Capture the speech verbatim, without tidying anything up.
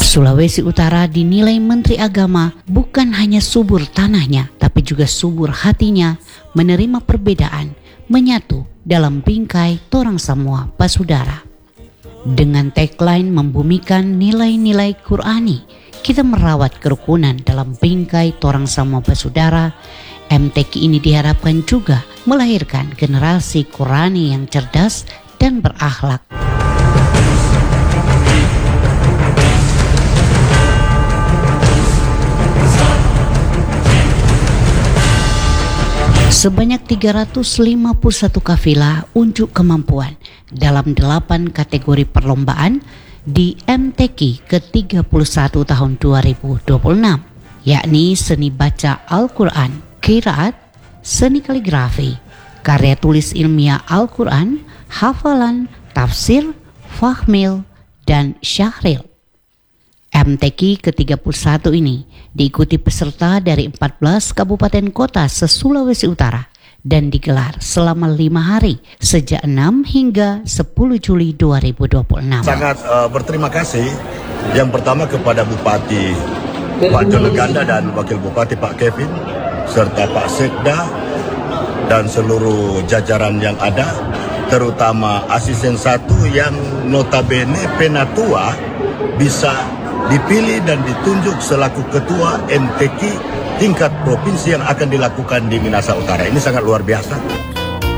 Sulawesi Utara dinilai Menteri Agama bukan hanya subur tanahnya, tapi juga subur hatinya menerima perbedaan, menyatu dalam bingkai torang semua basudara. Dengan tagline membumikan nilai-nilai Qur'ani, kita merawat kerukunan dalam bingkai torang semua basudara. M T Q ini diharapkan juga melahirkan generasi Qur'ani yang cerdas dan berakhlak. Sebanyak tiga ratus lima puluh satu kafilah unjuk kemampuan dalam delapan kategori perlombaan di M T Q ke tiga puluh satu tahun dua ribu dua puluh enam, yakni seni baca Al-Quran, qiraat, seni kaligrafi, karya tulis ilmiah Al-Quran, hafalan, tafsir, fahmil, dan syahril. M T Q ke tiga puluh satu ini diikuti peserta dari empat belas kabupaten kota se-Sulawesi Utara dan digelar selama lima hari sejak enam hingga sepuluh Juli dua ribu dua puluh enam. Sangat uh, berterima kasih yang pertama kepada Bupati Pak Joneganda dan Wakil Bupati Pak Kevin serta Pak Sekda dan seluruh jajaran yang ada, terutama asisten satu yang notabene penatua bisa dipilih dan ditunjuk selaku ketua M T Q tingkat provinsi yang akan dilakukan di Minahasa Utara. Ini sangat luar biasa.